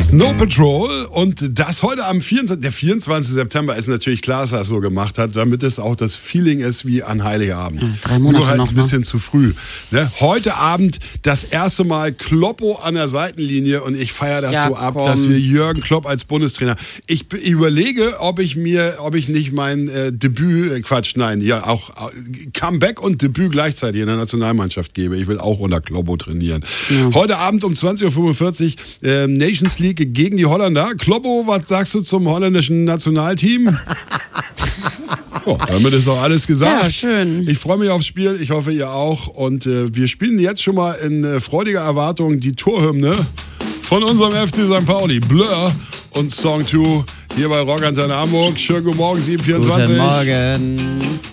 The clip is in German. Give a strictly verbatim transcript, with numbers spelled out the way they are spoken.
Snow Patrol und das heute am vierundzwanzigsten Der vierundzwanzigste September ist natürlich klar, dass er es so gemacht hat, damit es auch das Feeling ist wie an Heiligabend. Ja, drei Monate Nur halt noch, ein bisschen ne? zu früh. Ne? Heute Abend das erste Mal Kloppo an der Seitenlinie und ich feiere das ja, so ab, komm. dass wir Jürgen Klopp als Bundestrainer. Ich b- überlege, ob ich mir, ob ich nicht mein äh, Debüt, äh, Quatsch, nein, ja auch äh, Comeback und Debüt gleichzeitig in der Nationalmannschaft gebe. Ich will auch unter Kloppo trainieren. Ja. Heute Abend um zwanzig Uhr fünfundvierzig äh, Nations League gegen die Holländer. Kloppo, was sagst du zum holländischen Nationalteam? Oh, damit ist auch alles gesagt. Ja, schön. Ich freue mich aufs Spiel, ich hoffe ihr auch. Und äh, wir spielen jetzt schon mal in äh, freudiger Erwartung die Torhymne von unserem F C Sankt Pauli. Blur und Song zwei hier bei Rock Antenne Hamburg. Schönen guten Morgen, sieben Uhr vierundzwanzig. Guten Morgen.